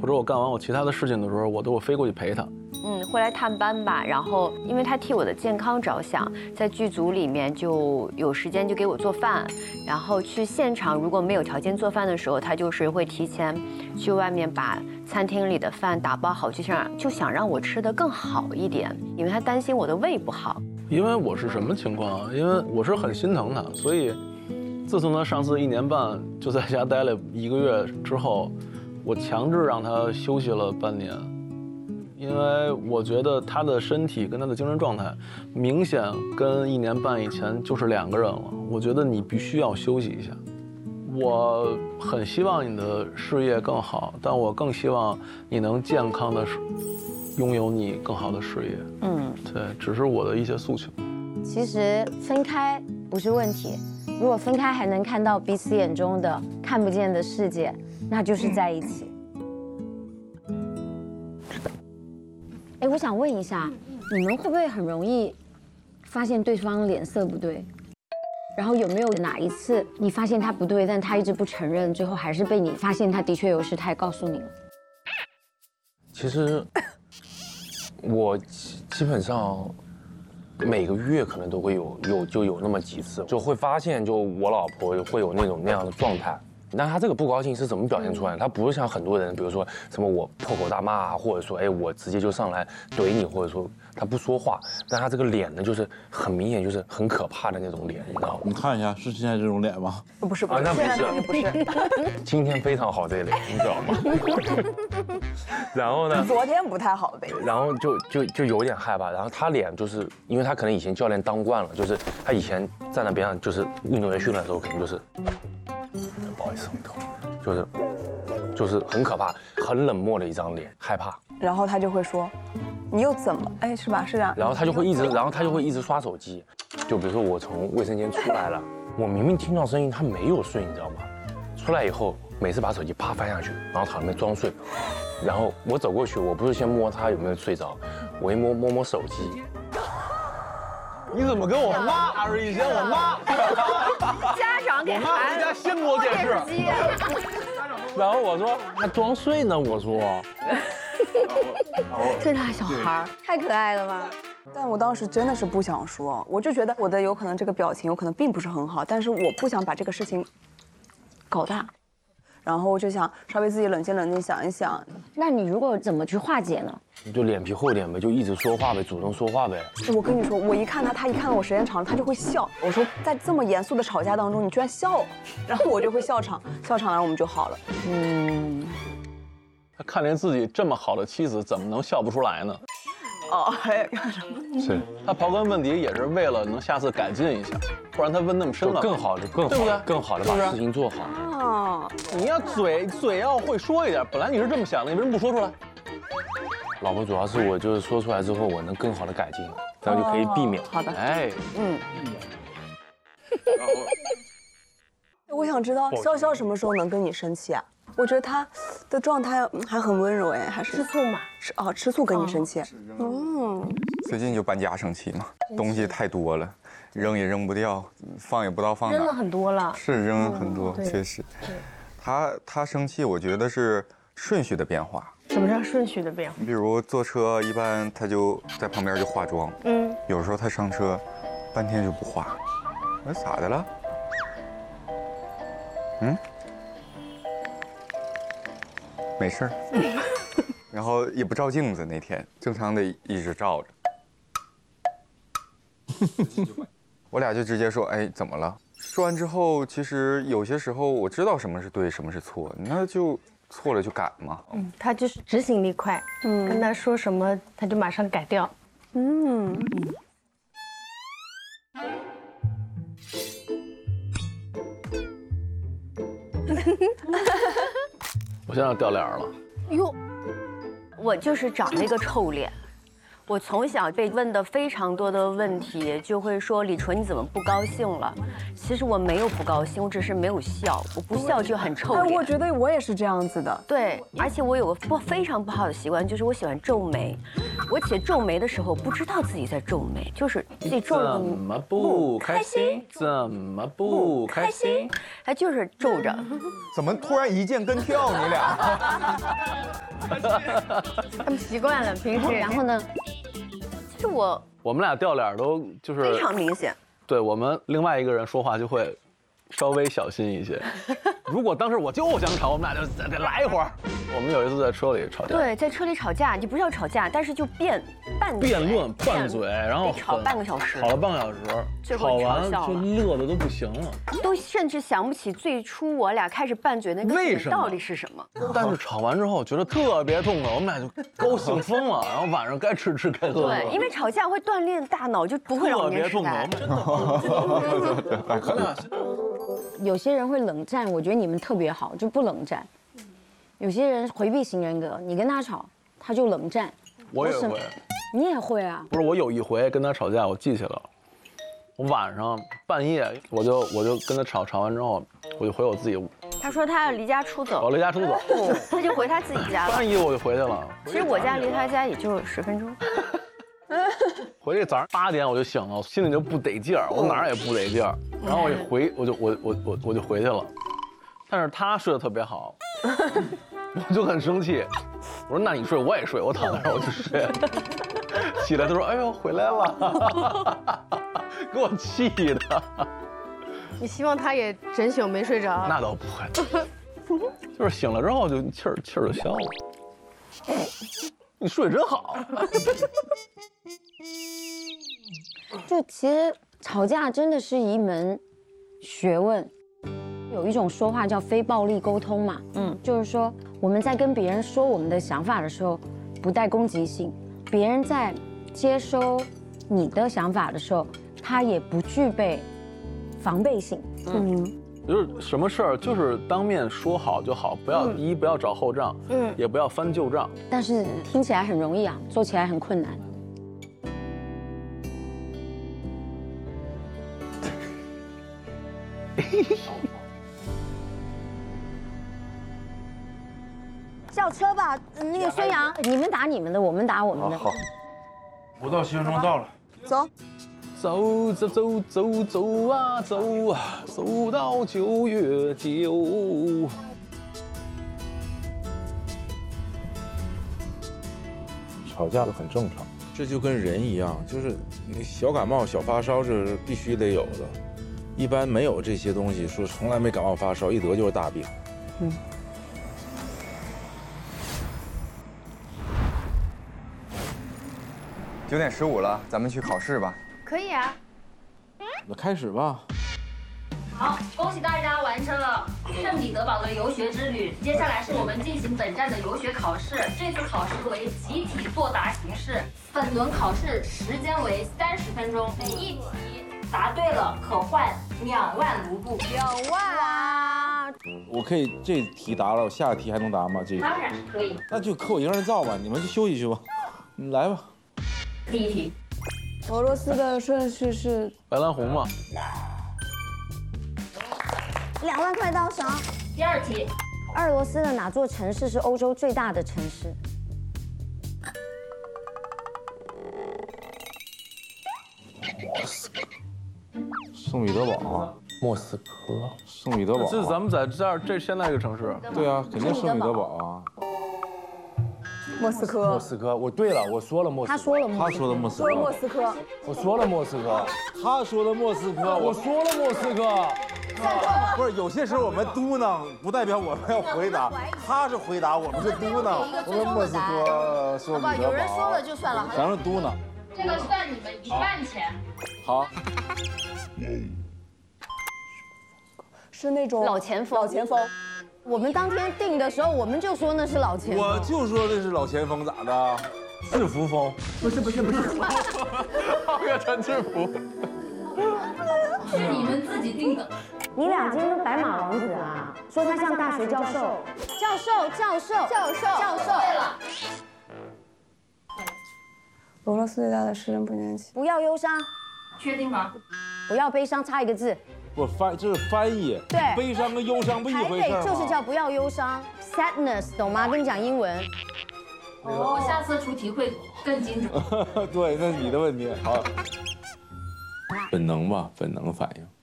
或者我干完我其他的事情的时候，我都会飞过去陪他。 会来探班吧，然后因为他替我的健康着想，在剧组里面就有时间就给我做饭，然后去现场如果没有条件做饭的时候，他就是会提前去外面把餐厅里的饭打包好，就想让我吃得更好一点，因为他担心我的胃不好。 因为我是什么情况啊？因为我是很心疼他，所以自从他上次1年半就在家待了1个月之后，我强制让他休息了半年。因为我觉得他的身体跟他的精神状态，明显跟1年半以前就是2个人了。我觉得你必须要休息一下。我很希望你的事业更好，但我更希望你能健康的拥有你更好的事业。对，只是我的一些诉求。 其实分开不是问题，如果分开还能看到彼此眼中的看不见的世界，那就是在一起。哎，我想问一下，你们会不会很容易发现对方脸色不对？然后有没有哪一次你发现他不对，但他一直不承认，最后还是被你发现他的确有事，他也告诉你了？ 其实我基本上每个月可能都会有那么几次，就会发现就我老婆会有那样的状态。但他这个不高兴是怎么表现出来的？他不是像很多人，比如说什么我破口大骂啊，或者说我直接就上来怼你，或者说他不说话，但他这个脸呢，就是很明显就是很可怕的那种脸，你知道吗？ 你看一下，是现在这种脸吗？ 不是， 那不是， 今天非常好这个脸，你知道吗？然后呢？ 昨天不太好呗。 然后就有点害怕，然后他脸就是因为他可能以前教练当惯了，就是他以前站在边上就是运动员训练的时候，可能就是。不好意思，回头，就是很可怕，很冷漠的一张脸，害怕。 然后他就会说，你又怎么？是吧？是这样。 然后他就会一直刷手机，就比如说我从卫生间出来了，我明明听到声音，他没有睡，你知道吗？出来以后，每次把手机啪翻下去，然后躺那边装睡，然后我走过去，我不是先摸他有没有睡着，我一摸手机。 你怎么跟我妈儿一样？我妈家长给孩子先给我电视机， 然后我说还装睡呢，我说。 这俩小孩太可爱了吧！ 但我当时真的是不想说，我就觉得我的有可能这个表情有可能并不是很好，但是我不想把这个事情搞大，然后我就想稍微自己冷静想一想。 那你如果怎么去化解呢？ 你就脸皮厚点呗，就一直说话呗，主动说话呗。 我跟你说，我一看他一看到我时间长了，他就会笑。我说在这么严肃的吵架当中，你居然笑，然后我就会笑场，然后我们就好了。 他看见自己这么好的妻子，怎么能笑不出来呢？ 干什么？ 是他刨根问底也是为了能下次改进一下，不然他问那么深了， 更好的把事情做好。 你要嘴要会说一点，本来你是这么想的，你为什么不说出来？ 老婆，主要是我就是说出来之后，我能更好的改进，这样就可以避免。 好的，我想知道潇潇什么时候能跟你生气啊？我觉得他的状态还很温柔还是吃醋嘛？ 吃醋跟你生气。 最近就搬家生气嘛，东西太多了，扔也扔不掉，放也不知道放哪。 扔了很多了。 是扔了很多，确实。他生气，我觉得是顺序的变化。 什么叫顺序的变化？ 比如坐车，一般他就在旁边就化妆。有时候他上车，半天就不化。我说咋的了？没事儿。然后也不照镜子，那天正常的一直照着。我俩就直接说，怎么了？说完之后，其实有些时候我知道什么是对，什么是错，那就错了就改嘛。 他就是执行力快，跟他说什么他就马上改掉。 我现在要掉脸了。 哟，我就是长了一个臭脸。我从小被问的非常多的问题，就会说李纯你怎么不高兴了？其实我没有不高兴，我只是没有笑。我不笑就很臭脸。 我觉得我也是这样子的。 对，而且我有个非常不好的习惯，就是我喜欢皱眉。我且皱眉的时候不知道自己在皱眉，就是自己皱了怎么不开心？怎么不开心？ 他就是皱着。 怎么突然一箭跟跳？你俩？ 他们习惯了，平时。 然后呢？ 其实我们俩掉脸都就是非常明显。 对我们另外一个人说话就会稍微小心一些。如果当时我就想吵，我们俩就得来一会儿。我们有一次在车里吵架， 对，在车里吵架，你不是要吵架，但是就辩论拌嘴，然后吵半个小时， 吵了半个小时， 最后吵完笑就乐的都不行了， 都甚至想不起最初我俩开始拌嘴那个为什么到底是什么。 但是吵完之后觉得特别痛快，我们俩就高兴疯了，然后晚上该吃吃该喝喝。 对，因为吵架会锻炼大脑，就不会老年痴呆。 真的。 有些人会冷战，我觉得你们特别好，就不冷战。有些人回避型人格，你跟他吵，他就冷战。 我也会， 你也会啊？ 不是，我有一回跟他吵架，我记起来了。我晚上半夜，我就跟他吵完之后，我就回我自己屋。 他说他要离家出走， 我离家出走， 他就回他自己家了。 半夜我就回去了。 其实我家离他家也就10分钟。 回去早上8点我就醒了，心里就不得劲儿，我哪儿也不得劲儿。然后我就回去了，但是他睡得特别好，我就很生气。我说那你睡我也睡，我躺那儿我就睡。起来他说哎呦回来了，给我气的。 你希望他也整宿没睡着？ 那倒不会，就是醒了之后就气儿就消了。你睡得真好。 就其实吵架真的是一门学问。有一种说话叫非暴力沟通嘛，就是说我们在跟别人说我们的想法的时候，不带攻击性；别人在接收你的想法的时候，他也不具备防备性。 就是什么事儿就是当面说好就好，不要不要找后账，也不要翻旧账。 但是听起来很容易啊，做起来很困难。叫车吧，那个孙杨，你们打你们的，我们打我们的。 好，我到西安庄到了。 走。 走走走走走啊走啊，走到9月9。 吵架都很正常，这就跟人一样，就是你小感冒、小发烧，这是必须得有的。一般没有这些东西，说从来没感冒发烧，一得就是大病。 9点15了，咱们去考试吧。 可以啊。 那开始吧。 好，恭喜大家完成了圣彼得堡的游学之旅。接下来是我们进行本站的游学考试。这次考试为集体作答形式，本轮考试时间为30分钟，每一题答对了可换2万卢布。 2万！ 我可以这题答了，我下题还能答吗？这当然是可以。 那就扣1个人造吧，你们去休息去吧。你来吧。 第一题， 俄罗斯的顺序是白兰红嘛。 2万块到手。 第二题， 俄罗斯的哪座城市是欧洲最大的城市？ 圣彼得堡啊， 莫斯科， 圣彼得堡。 这是咱们在这儿这现在这个城市。 对啊，肯定圣彼得堡啊。 莫斯科。 莫斯科，我对了，我说了莫斯科。 他说了他说的莫斯科。 说莫斯科。 我说了莫斯科。 他说的莫斯科， 我说了莫斯科。 不是，有些时候我们嘟囔，不代表我们要回答。他是回答，我们是嘟囔。我说莫斯科，说彼得堡。 有人说了就算了， 咱是嘟囔。 这个算你们1万钱。 好。 是那种老前锋。 老前锋。 我们当天定的时候，我们就说那是老前锋。 我就说这是老前锋，咋的？ 制服风。 不是。 浩哥穿制服。 是你们自己定的。 你俩今天都白马王子啊？说他像大学教授。教授。 对了。 俄罗斯最大的诗人不年轻。 不要忧伤。 确定吗？ 不要悲伤，差一个字。 这是翻译。 对。 悲伤跟忧伤不一回事吗？ 就是叫不要忧伤 ，sadness， 懂吗？跟你讲英文。 我下次出题会更精准。 对，那是你的问题。好。本能吧，本能反应。